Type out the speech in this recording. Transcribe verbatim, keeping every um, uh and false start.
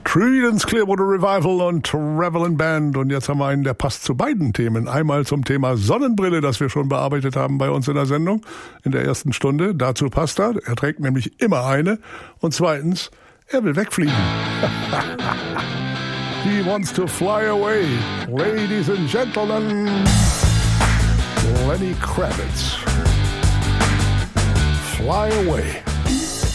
Creedence Clearwater Revival und Traveling Band. Und jetzt haben wir einen, der passt zu beiden Themen. Einmal zum Thema Sonnenbrille, das wir schon bearbeitet haben bei uns in der Sendung in der ersten Stunde. Dazu passt er. Er trägt nämlich immer eine. Und zweitens, er will wegfliegen. He wants to fly away. Ladies and gentlemen, Lenny Kravitz. Fly away.